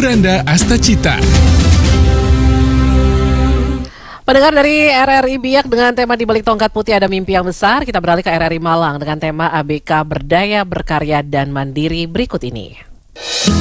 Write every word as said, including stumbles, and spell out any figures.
Miranda Astacita. Pendengar dari R R I Biak dengan tema Di Balik Tongkat Putih Ada Mimpi Yang Besar, kita beralih ke R R I Malang dengan tema A B K Berdaya, Berkarya, dan Mandiri berikut ini.